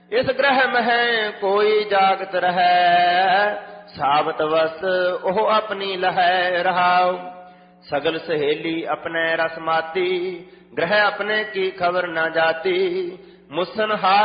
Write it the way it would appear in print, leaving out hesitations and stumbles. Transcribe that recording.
इस ग्रह में कोई जागत रहे, सावत वस ओह अपनी लहै रहाओ। सगल सहेली अपने रस माती, ग्रह अपने की खबर न जाती। मुसन हार